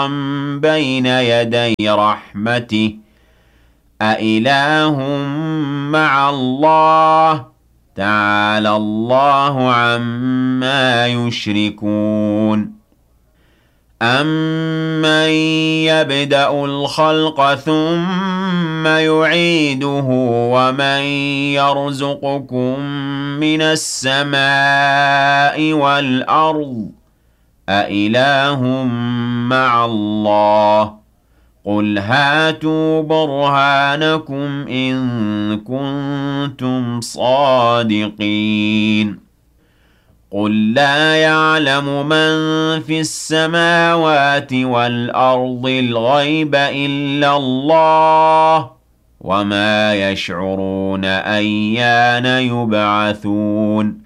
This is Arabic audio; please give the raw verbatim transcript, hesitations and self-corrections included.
بين يدي رحمته أإله مع الله تعالى الله عما يشركون أمن يبدأ الخلق ثم يعيده ومن يرزقكم من السماء والأرض أإله مع الله قل هاتوا برهانكم إن كنتم صادقين قل لا يعلم من في السماوات والأرض الغيب إلا الله وما يشعرون أيان يبعثون